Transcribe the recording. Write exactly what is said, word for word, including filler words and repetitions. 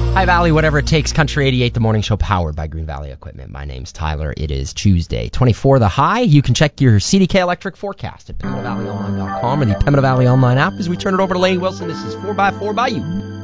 Hi, Valley, whatever it takes. Country eighty-eight, the morning show powered by Green Valley Equipment. My name's Tyler. It is Tuesday, twenty-four the high. You can check your C D K electric forecast at Pembina Valley Online dot com or the Pembina Valley Online app as we turn it over to Laney Wilson. This is four by four by you.